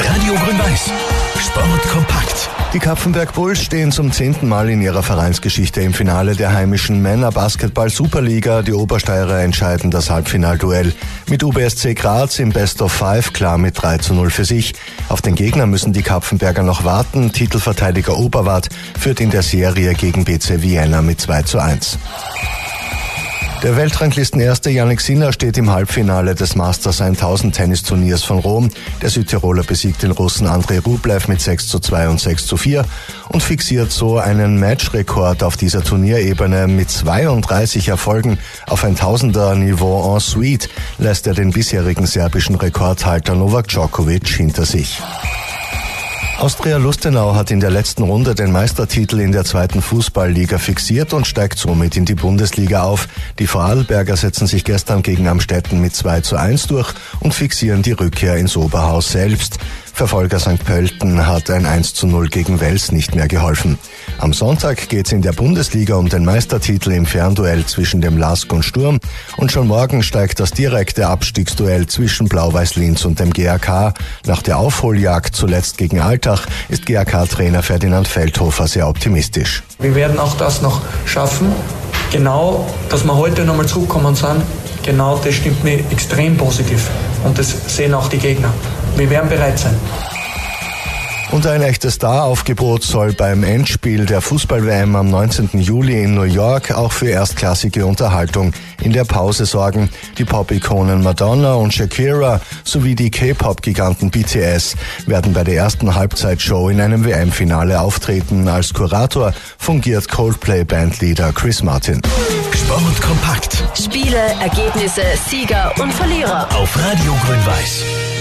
Radio Grün-Weiß. Sport kompakt. Die Kapfenberg Bulls stehen zum 10. Mal in ihrer Vereinsgeschichte im Finale der heimischen Männer-Basketball-Superliga. Die Obersteirer entscheiden das Halbfinalduell. Mit UBSC Graz im Best of Five klar mit 3:0 für sich. Auf den Gegner müssen die Kapfenberger noch warten. Titelverteidiger Oberwart führt in der Serie gegen BC Vienna mit 2:1. Der Weltranglistenerste Jannik Sinner steht im Halbfinale des Masters 1000 Tennisturniers von Rom. Der Südtiroler besiegt den Russen Andrei Rublev mit 6:2 und 6:4 und fixiert so einen Matchrekord auf dieser Turnierebene. Mit 32 Erfolgen auf 1000er-Niveau en suite lässt er den bisherigen serbischen Rekordhalter Novak Djokovic hinter sich. Austria Lustenau hat in der letzten Runde den Meistertitel in der 2. Fußballliga fixiert und steigt somit in die Bundesliga auf. Die Vorarlberger setzen sich gestern gegen Amstetten mit 2:1 durch und fixieren die Rückkehr ins Oberhaus selbst. Verfolger St. Pölten hat ein 1:0 gegen Wels nicht mehr geholfen. Am Sonntag geht's in der Bundesliga um den Meistertitel im Fernduell zwischen dem LASK und Sturm und schon morgen steigt das direkte Abstiegsduell zwischen Blau-Weiß Linz und dem GAK. Nach der Aufholjagd zuletzt gegen Altach ist GAK-Trainer Ferdinand Feldhofer sehr optimistisch. Wir werden auch das noch schaffen. Genau, dass wir heute nochmal zurückkommen sind, genau das stimmt mir extrem positiv und das sehen auch die Gegner. Wir werden bereit sein. Und ein echtes Star-Aufgebot soll beim Endspiel der Fußball-WM am 19. Juli in New York auch für erstklassige Unterhaltung in der Pause sorgen. Die Pop-Ikonen Madonna und Shakira sowie die K-Pop-Giganten BTS werden bei der ersten Halbzeitshow in einem WM-Finale auftreten. Als Kurator fungiert Coldplay-Bandleader Chris Martin. Sport kompakt. Spiele, Ergebnisse, Sieger und Verlierer. Auf Radio Grün-Weiß.